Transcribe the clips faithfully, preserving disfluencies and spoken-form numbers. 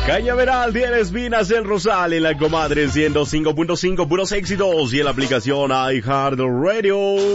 Cañaveral tiene espinas el Rosal en la comadre ciento cinco punto cinco, puros éxitos y en la aplicación iHeartRadio.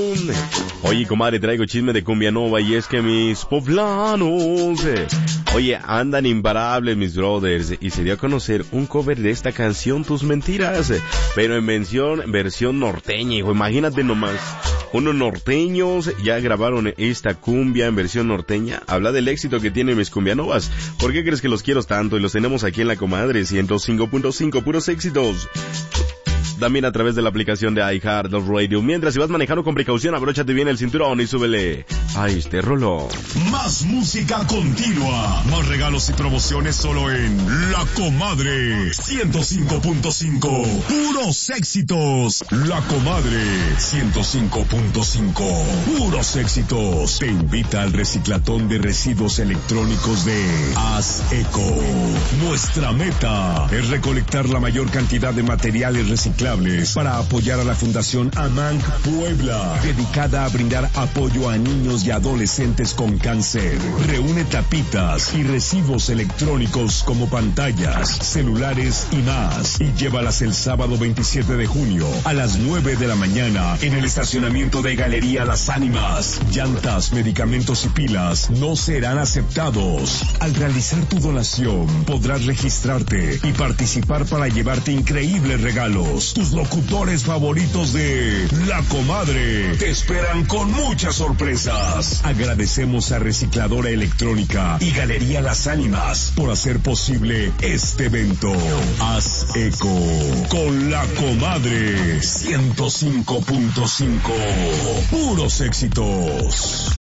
Oye, comadre, traigo chisme de cumbia nova y es que mis poblanos, eh, oye, andan imparables mis brothers y se dio a conocer un cover de esta canción Tus Mentiras, eh, pero en versión, versión norteña, hijo, imagínate nomás. Unos norteños ya grabaron esta cumbia en versión norteña. Habla del éxito que tienen mis cumbianovas. ¿Por qué crees que los quiero tanto? Y los tenemos aquí en la comadre ciento cinco punto cinco, puros éxitos. También a través de la aplicación de iHeartRadio. Mientras, si vas manejando con precaución, abróchate bien el cinturón y súbele a este rollo. Más música continua. Más regalos y promociones solo en La Comadre ciento cinco punto cinco. Puros éxitos. La Comadre ciento cinco punto cinco. Puros éxitos. Te invita al reciclatón de residuos electrónicos de Haz Eco. Nuestra meta es recolectar la mayor cantidad de materiales reciclados para apoyar a la Fundación AMANC Puebla, dedicada a brindar apoyo a niños y adolescentes con cáncer. Reúne tapitas y residuos electrónicos como pantallas, celulares y más, y llévalas el sábado veintisiete de junio a las nueve de la mañana en el estacionamiento de Galería Las Ánimas. Llantas, medicamentos y pilas no serán aceptados. Al realizar tu donación, podrás registrarte y participar para llevarte increíbles regalos. Tus locutores favoritos de La Comadre te esperan con muchas sorpresas. Agradecemos a Recicladora Electrónica y Galería Las Ánimas por hacer posible este evento. Haz eco con La Comadre ciento cinco punto cinco. Puros éxitos.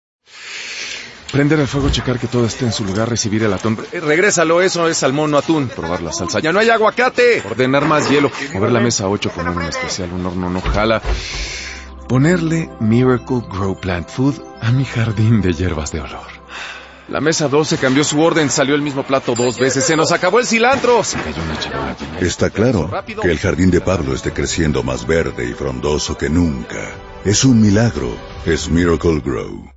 Prender el fuego, checar que todo esté en su lugar, recibir el atún. Eh, regrésalo, eso es salmón, no atún. Probar la salsa. ¡Ya no hay aguacate! Ordenar más hielo. Mover la mesa ocho, poner un especial, un horno no jala. Ponerle Miracle Grow Plant Food a mi jardín de hierbas de olor. La mesa doce cambió su orden, salió el mismo plato dos veces. ¡Se nos acabó el cilantro! Se cayó una charola. Está claro que el jardín de Pablo esté creciendo más verde y frondoso que nunca. Es un milagro. Es Miracle Grow.